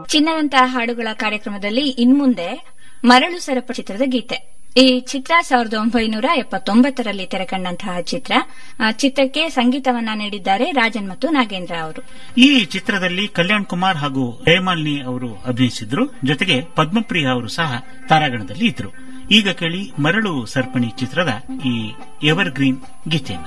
ಚಿನ್ನದಂತಹ ಹಾಡುಗಳ ಕಾರ್ಯಕ್ರಮದಲ್ಲಿ ಇನ್ಮುಂದೆ ಮರಳು ಸರಪ ಚಿತ್ರದ ಗೀತೆ. ಈ ಚಿತ್ರ 1979ರಲ್ಲಿ ತೆರೆಕಂಡಂತಹ ಚಿತ್ರ. ಚಿತ್ರಕ್ಕೆ ಸಂಗೀತವನ್ನ ನೀಡಿದ್ದಾರೆ ರಾಜನ್ ಮತ್ತು ನಾಗೇಂದ್ರ ಅವರು. ಈ ಚಿತ್ರದಲ್ಲಿ ಕಲ್ಯಾಣ್ ಕುಮಾರ್ ಹಾಗೂ ಜಯಮಾಲಿನಿ ಅವರು ಅಭಿನಯಿಸಿದ್ರು. ಜೊತೆಗೆ ಪದ್ಮಪ್ರಿಯ ಅವರು ಸಹ ತಾರಾಗಣದಲ್ಲಿ ಇದ್ರು. ಈಗ ಕೇಳಿ ಮರಳು ಸರ್ಪಣಿ ಚಿತ್ರದ ಈ ಎವರ್ ಗ್ರೀನ್ ಗೀತೆಯನ್ನು.